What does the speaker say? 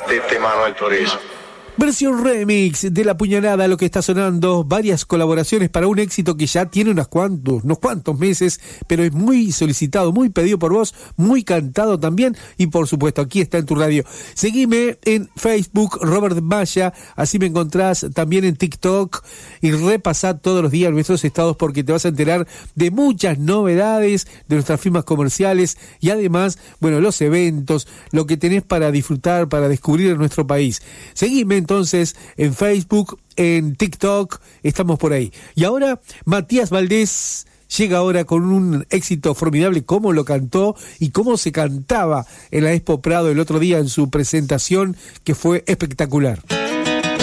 de Manuel Turizo. Versión remix de La Puñalada, lo que está sonando, varias colaboraciones para un éxito que ya tiene unos cuantos meses, pero es muy solicitado, muy pedido por vos, muy cantado también, y por supuesto aquí está en tu radio. Seguime en Facebook, Robert Maya, así me encontrás también en TikTok, y repasá todos los días nuestros estados porque te vas a enterar de muchas novedades de nuestras firmas comerciales y además, bueno, los eventos, lo que tenés para disfrutar, para descubrir en nuestro país. Seguime entonces en Facebook, en TikTok, estamos por ahí. Y ahora Matías Valdés llega ahora con un éxito formidable, cómo lo cantó y cómo se cantaba en la Expo Prado el otro día en su presentación, que fue espectacular.